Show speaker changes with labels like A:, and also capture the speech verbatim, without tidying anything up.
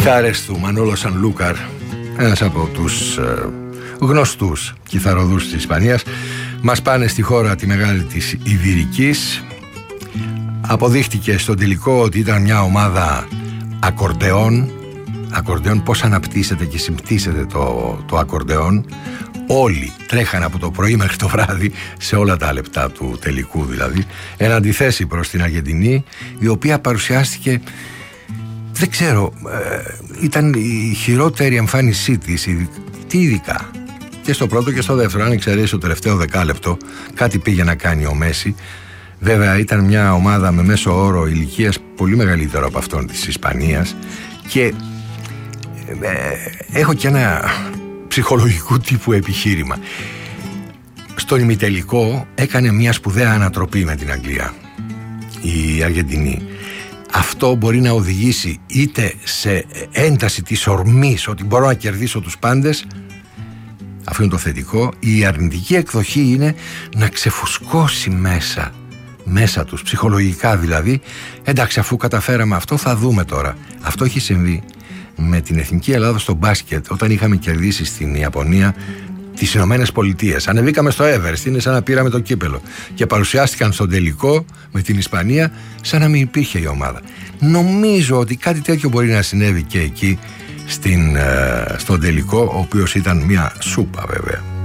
A: κιθάρες του Μανόλο Σανλούκαρ, ένας από τους ε, γνωστούς κιθαροδούς της Ισπανίας, μας πάνε στη χώρα τη μεγάλη της Ιβηρικής. Αποδείχτηκε στον τελικό ότι ήταν μια ομάδα ακορντεόν. Ακορντεόν, πώς αναπτύσσεται και συμπτύσσεται το, το ακορντεόν. Όλοι τρέχαν από το πρωί μέχρι το βράδυ, σε όλα τα λεπτά του τελικού δηλαδή, εν αντιθέσει προς την Αργεντινή, η οποία παρουσιάστηκε, δεν ξέρω, ε, ήταν η χειρότερη εμφάνισή της, τι ειδικά και στο πρώτο και στο δεύτερο, αν εξαιρέσει το τελευταίο δεκάλεπτο, κάτι πήγε να κάνει ο Μέση. Βέβαια ήταν μια ομάδα με μέσο όρο ηλικίας πολύ μεγαλύτερο από αυτόν της Ισπανίας, και ε, έχω και ένα ψυχολογικού τύπου επιχείρημα. Στον ημιτελικό έκανε μια σπουδαία ανατροπή με την Αγγλία η Αργεντινή. Αυτό μπορεί να οδηγήσει είτε σε ένταση της ορμής ότι μπορώ να κερδίσω τους πάντες, αυτό είναι το θετικό. Η αρνητική εκδοχή είναι να ξεφουσκώσει μέσα μέσα τους, ψυχολογικά δηλαδή. Εντάξει, αφού καταφέραμε αυτό, θα δούμε τώρα. Αυτό έχει συμβεί με την Εθνική Ελλάδα στο μπάσκετ, όταν είχαμε κερδίσει στην Ιαπωνία τις Ηνωμένες Πολιτείες. Ανεβήκαμε στο Everest, είναι σαν να πήραμε το κύπελο, και παρουσιάστηκαν στον τελικό με την Ισπανία σαν να μην υπήρχε η ομάδα. Νομίζω ότι κάτι τέτοιο μπορεί να συνέβη και εκεί στην, στον τελικό, ο οποίος ήταν μια σούπα βέβαια.